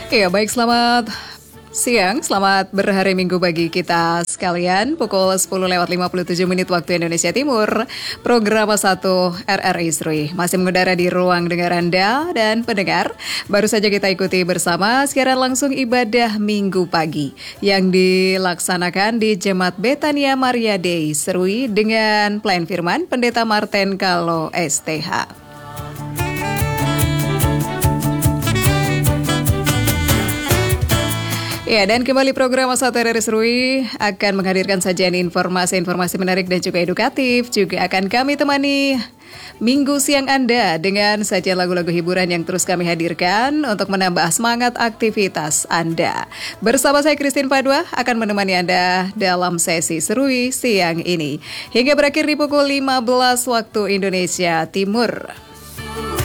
Iya, baik, selamat siang, selamat berhari Minggu bagi kita sekalian. Pukul 10:57 waktu Indonesia Timur. Program 1 RRI Serui masih mengudara di ruang dengar Anda dan pendengar. Baru saja kita ikuti bersama siaran langsung ibadah Minggu pagi yang dilaksanakan di Jemaat Betania Maria Dei Serui dengan pelayan firman Pendeta Martin Kalo STH. Ya, dan kembali program 1 RRI Serui akan menghadirkan sajian informasi-informasi menarik dan juga edukatif. Juga akan kami temani Minggu siang Anda dengan sajian lagu-lagu hiburan yang terus kami hadirkan untuk menambah semangat aktivitas Anda. Bersama saya Christine Padua akan menemani Anda dalam sesi Serui siang ini hingga berakhir di pukul 15 waktu Indonesia Timur.